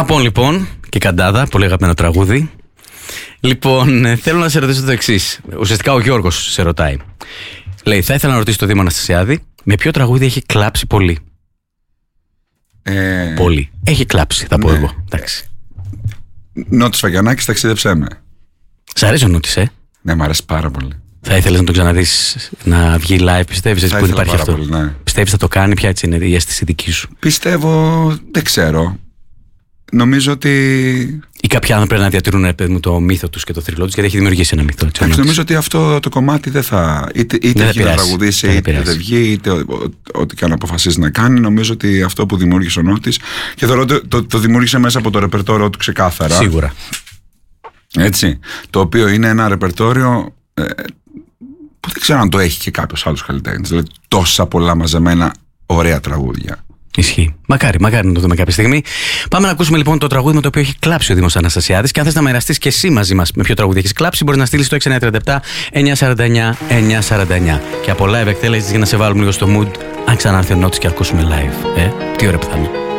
Απόν λοιπόν και Καντάδα, πολύ αγαπημένο τραγούδι. Λοιπόν, θέλω να σε ρωτήσω το εξής. Ουσιαστικά ο Γιώργος σε ρωτάει. Λέει, θα ήθελα να ρωτήσω τον Δήμο Αναστασιάδη με ποιο τραγούδι έχει κλάψει πολύ. Πολύ. Έχει κλάψει, θα πω εγώ. Εντάξει. Νότης Φαγιανάκης, ταξίδεψέ με. Σ' αρέσει ο Νότης, Ναι, μου αρέσει πάρα πολύ. Θα ήθελες να τον ξαναδείς να βγει live, πιστεύεις που υπάρχει αυτό? Πολύ, ναι. Πιστεύεις θα το κάνει, ποια έτσι είναι η αίσθηση δική σου? Πιστεύω, δεν ξέρω. Νομίζω ότι. Ή κάποιοι άνθρωποι πρέπει να διατηρούν το μύθο τους και το θρυλό τους, γιατί έχει δημιουργήσει ένα μύθο. Εντάξει, νομίζω ότι αυτό το κομμάτι δεν θα. Είτε βγει να τραγουδήσει, είτε δεν βγει, είτε ό,τι και αν αποφασίζει να κάνει. Νομίζω ότι αυτό που δημιούργησε ο Νότης. Και θεωρώ ότι το δημιούργησε μέσα από το ρεπερτόριο του ξεκάθαρα. Σίγουρα. Έτσι. Το οποίο είναι ένα ρεπερτόριο που δεν ξέρω αν το έχει και κάποιος άλλος καλλιτέχνης. Δηλαδή τόσα πολλά μαζεμένα ωραία τραγούδια. Ισχύει. Μακάρι να το δούμε κάποια στιγμή. Πάμε να ακούσουμε λοιπόν το τραγούδι με το οποίο έχει κλάψει ο Δήμος Αναστασιάδης. Και αν θες να μοιραστείς και εσύ μαζί μας με ποιο τραγούδι έχεις κλάψει, μπορείς να στείλεις το 6937 949 949. Και από live εκτέλεση για να σε βάλουμε λίγο στο mood, αν ξανάρθει ο Νότης και ακούσουμε live. Τι ωραία που θα είναι.